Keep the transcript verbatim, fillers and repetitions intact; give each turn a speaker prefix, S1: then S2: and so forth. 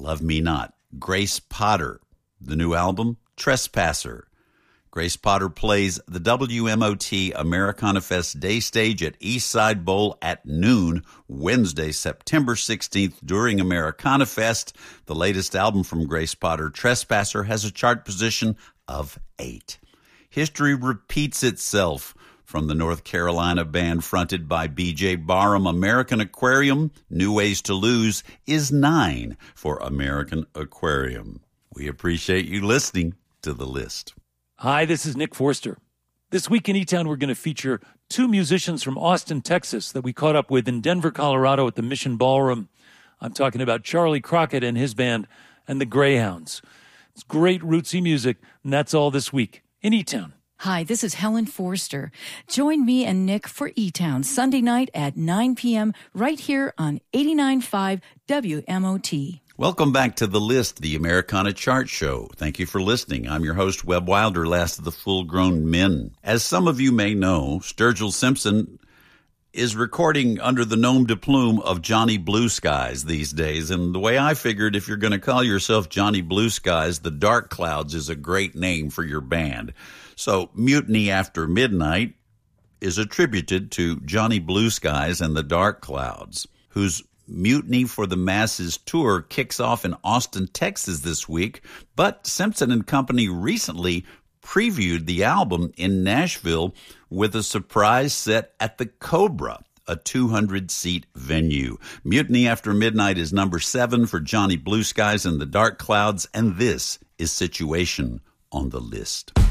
S1: Love Me Not. Grace Potter. The new album, Trespasser. Grace Potter plays the W M O T Americana Fest Day Stage at Eastside Bowl at noon, Wednesday, September sixteenth, during Americana Fest. The latest album from Grace Potter, Trespasser, has a chart position of eight. History repeats itself from the North Carolina band fronted by B J Barham. American Aquarium, New Ways to Lose, is nine for American Aquarium. We appreciate you listening to The List.
S2: Hi, this is Nick Forster. This week in E-Town, we're going to feature two musicians from Austin, Texas that we caught up with in Denver, Colorado at the Mission Ballroom. I'm talking about Charlie Crockett and his band and the Greyhounds. It's great rootsy music, and that's all this week in E-Town.
S3: Hi, this is Helen Forster. Join me and Nick for E-Town Sunday night at nine p.m. right here on eighty-nine point five W M O T.
S1: Welcome back to The List, the Americana Chart Show. Thank you for listening. I'm your host, Webb Wilder, last of the full-grown men. As some of you may know, Sturgill Simpson is recording under the nom de plume of Johnny Blue Skies these days. And the way I figured, if you're going to call yourself Johnny Blue Skies, the Dark Clouds is a great name for your band. So Mutiny After Midnight is attributed to Johnny Blue Skies and the Dark Clouds, whose Mutiny for the Masses tour kicks off in Austin, Texas this week. But Simpson and Company recently previewed the album in Nashville with a surprise set at the Cobra, a two hundred seat venue. Mutiny After Midnight is number seven for Johnny Blue Skies and the Dark Clouds, and this is Situation on The List.